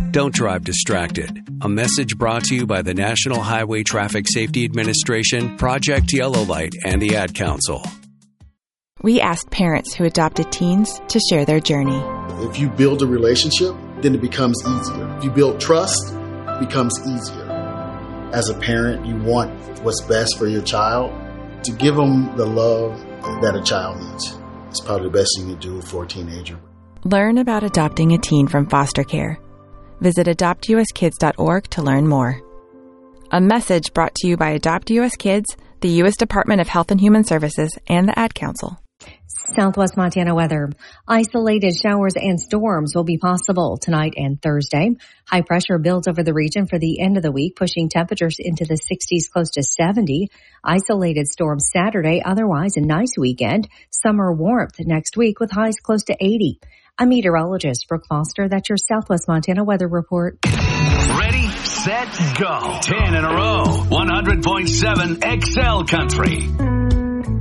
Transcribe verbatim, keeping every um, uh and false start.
Don't drive distracted. A message brought to you by the National Highway Traffic Safety Administration, Project Yellow Light, and the Ad Council. We asked parents who adopted teens to share their journey. If you build a relationship, then it becomes easier. If you build trust, it becomes easier. As a parent, you want what's best for your child. To give them the love that a child needs. It's probably the best thing you do for a teenager. Learn about adopting a teen from foster care. Visit adopt u s kids dot org to learn more. A message brought to you by Adopt U S Kids, the U S Department of Health and Human Services, and the Ad Council. Southwest Montana weather. Isolated showers and storms will be possible tonight and Thursday. High pressure builds over the region for the end of the week, pushing temperatures into the sixties, close to seventy. Isolated storms Saturday, otherwise a nice weekend. Summer warmth next week with highs close to eighty. I'm meteorologist Brooke Foster. That's your Southwest Montana weather report. Ready, set, go. Ten in a row. one hundred point seven X L Country.